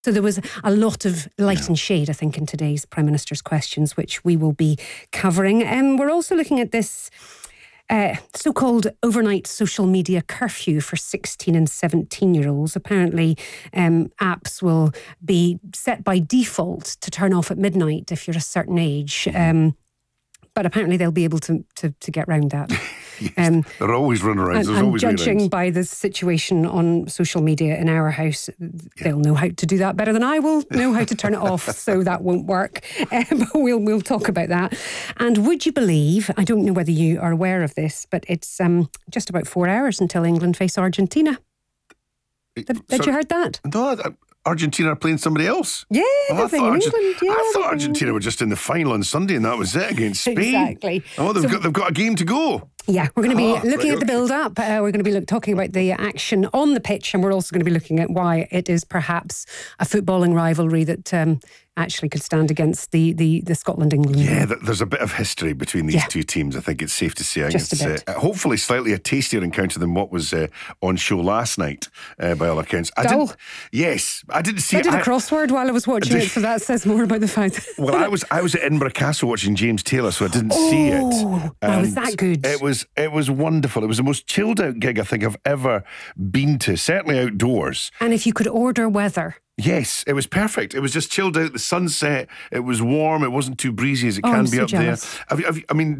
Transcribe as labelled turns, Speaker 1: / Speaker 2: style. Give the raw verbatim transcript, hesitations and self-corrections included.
Speaker 1: So there was a lot of light yeah. and shade, I think, in today's Prime Minister's questions, which we will be covering. And um, we're also looking at this uh, so-called overnight social media curfew for sixteen and seventeen-year-olds. Apparently, um, apps will be set by default to turn off at midnight if you're a certain age. Um, but apparently they'll be able to, to, to get round that.
Speaker 2: Yes,
Speaker 1: um,
Speaker 2: they're always runarounds.
Speaker 1: And,
Speaker 2: There's
Speaker 1: and
Speaker 2: always
Speaker 1: judging
Speaker 2: reruns.
Speaker 1: by the situation on social media in our house, yeah. they'll know how to do that better than I will know how to turn it off, so that won't work. Um, but we'll we'll talk about that. And would you believe, I don't know whether you are aware of this, but it's um, just about four hours until England face Argentina. Had, had you heard that?
Speaker 2: No, I, Argentina are playing somebody else.
Speaker 1: Yeah,
Speaker 2: oh,
Speaker 1: they're playing
Speaker 2: Arge-
Speaker 1: England. Yeah,
Speaker 2: I thought Argentina were just in the final on Sunday and that was it against Spain.
Speaker 1: Exactly.
Speaker 2: Oh, they've
Speaker 1: so,
Speaker 2: got they've got a game to go.
Speaker 1: Yeah, we're going to be
Speaker 2: ah,
Speaker 1: looking
Speaker 2: right,
Speaker 1: at the
Speaker 2: okay.
Speaker 1: build-up. Uh, we're going to be look, talking about the action on the pitch, and we're also going to be looking at why it is perhaps a footballing rivalry that um, actually could stand against the the, the Scotland-England.
Speaker 2: Yeah, there's a bit of history between these
Speaker 1: yeah.
Speaker 2: two teams. I think it's safe to say.
Speaker 1: Just
Speaker 2: it's,
Speaker 1: a bit.
Speaker 2: Uh, hopefully slightly a tastier encounter than what was uh, on show last night, uh, by all accounts. I
Speaker 1: Dull.
Speaker 2: didn't, yes, I didn't see
Speaker 1: I
Speaker 2: it.
Speaker 1: did a
Speaker 2: I,
Speaker 1: crossword while I was watching it, so that says more about the fact.
Speaker 2: Well, I was I was at Edinburgh Castle watching James Taylor, so I didn't
Speaker 1: oh,
Speaker 2: see it.
Speaker 1: Oh, was that good?
Speaker 2: It was it was wonderful. It was the most chilled out gig I think I've ever been to, certainly outdoors.
Speaker 1: And if you could order weather.
Speaker 2: Yes, it was perfect. It was just chilled out. The sunset. It was warm. It wasn't too breezy as it
Speaker 1: oh,
Speaker 2: can
Speaker 1: I'm
Speaker 2: be
Speaker 1: so
Speaker 2: up
Speaker 1: jealous.
Speaker 2: there. Have you, have you, I mean,